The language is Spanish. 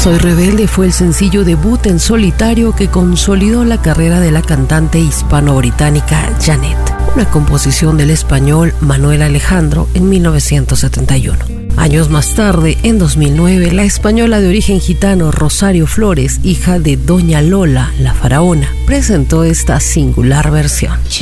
Soy Rebelde fue el sencillo debut en solitario que consolidó la carrera de la cantante hispano-británica Janet, una composición del español Manuel Alejandro en 1971. Años más tarde, en 2009, la española de origen gitano Rosario Flores, hija de Doña Lola, la faraona, presentó esta singular versión.